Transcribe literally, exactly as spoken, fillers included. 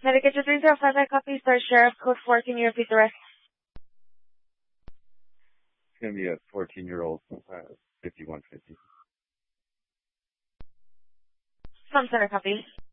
Medicaid three zero five, I copy. Star Sheriff, code four. Can you repeat the rest? It's going to be a fourteen-year-old, uh, fifty-one fifty. From center, copy.